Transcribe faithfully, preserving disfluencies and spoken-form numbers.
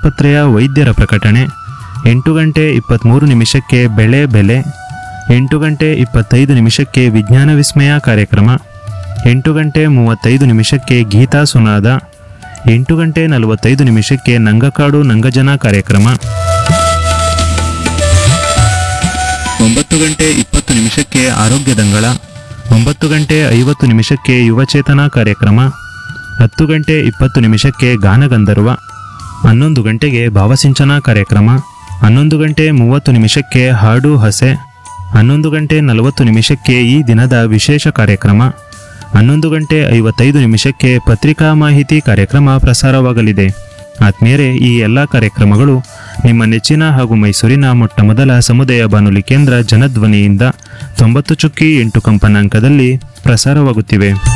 ಆಸ್ಪತ್ರೆಯ ವೈದ್ಯರ ಪ್ರಕಟಣೆ. ಎಂಟು ಗಂಟೆ ಇಪ್ಪತ್ತ್ಮೂರು ನಿಮಿಷಕ್ಕೆ ಬೆಳೆ ಬೆಲೆ. ಎಂಟು ಗಂಟೆ ಇಪ್ಪತ್ತೈದು ನಿಮಿಷಕ್ಕೆ ವಿಜ್ಞಾನ ವಿಸ್ಮಯ ಕಾರ್ಯಕ್ರಮ. ಎಂಟು ಗಂಟೆ ಮೂವತ್ತೈದು ನಿಮಿಷಕ್ಕೆ ಗೀತಾ ಸುನಾದ. ಎಂಟು ಗಂಟೆ ನಲವತ್ತೈದು ನಿಮಿಷಕ್ಕೆ ನಂಗಕಾಡು ನಂಗಜನ ಕಾರ್ಯಕ್ರಮ. ಒಂಬತ್ತು ಗಂಟೆ ಇಪ್ಪತ್ತು ನಿಮಿಷಕ್ಕೆ ಆರೋಗ್ಯ ದಂಗಳ. ಒಂಬತ್ತು ಗಂಟೆ ಐವತ್ತು ನಿಮಿಷಕ್ಕೆ ಯುವಚೇತನ ಕಾರ್ಯಕ್ರಮ. ಹತ್ತು ಗಂಟೆ ಇಪ್ಪತ್ತು ನಿಮಿಷಕ್ಕೆ ಗಾನಗಂಧರ್ವ. ಹನ್ನೊಂದು ಗಂಟೆಗೆ ಭಾವಸಿಂಚನ ಕಾರ್ಯಕ್ರಮ. ಹನ್ನೊಂದು ಗಂಟೆ ಮೂವತ್ತು ನಿಮಿಷಕ್ಕೆ ಹಾಡು ಹಸೆ. ಹನ್ನೊಂದು ಗಂಟೆ ನಲವತ್ತು ನಿಮಿಷಕ್ಕೆ ಈ ದಿನದ ವಿಶೇಷ ಕಾರ್ಯಕ್ರಮ. ಹನ್ನೊಂದು ಗಂಟೆ ಐವತ್ತೈದು ನಿಮಿಷಕ್ಕೆ ಪತ್ರಿಕಾ ಮಾಹಿತಿ ಕಾರ್ಯಕ್ರಮ ಪ್ರಸಾರವಾಗಲಿದೆ. ಆತ್ಮೀಯರೇ, ಈ ಎಲ್ಲ ಕಾರ್ಯಕ್ರಮಗಳು ನಿಮ್ಮ ನೆಚ್ಚಿನ ಹಾಗೂ ಮೈಸೂರಿನ ಮೊಟ್ಟ ಮೊದಲ ಸಮುದಾಯ ಬಾನುಲಿ ಕೇಂದ್ರ ಜನಧ್ವನಿಯಿಂದ ತೊಂಬತ್ತು ಚುಕ್ಕಿ ಎಂಟು ಕಂಪನಾಂಕದಲ್ಲಿ ಪ್ರಸಾರವಾಗುತ್ತಿವೆ.